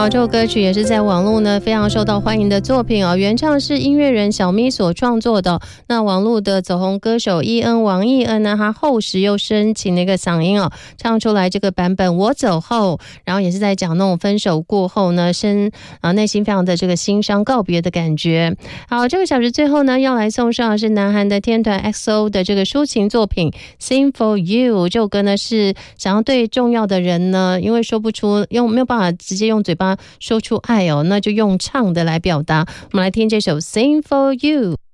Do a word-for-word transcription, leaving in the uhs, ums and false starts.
好，这首歌曲也是在网络呢非常受到欢迎的作品哦，原唱是音乐人小咪所创作的。那网络的走红歌手伊恩王艺恩呢，他后时又深情的一个嗓音哦，唱出来这个版本我走后，然后也是在讲那种分手过后呢，深啊内心非常的这个心伤告别的感觉。好，这个小时最后呢要来送上的是南韩的天团 X O 的这个抒情作品 Sing for You。 这首歌呢是想要对重要的人呢，因为说不出，用没有办法直接用嘴巴说出爱哦，那就用唱的来表达。我们来听这首 Sing for You。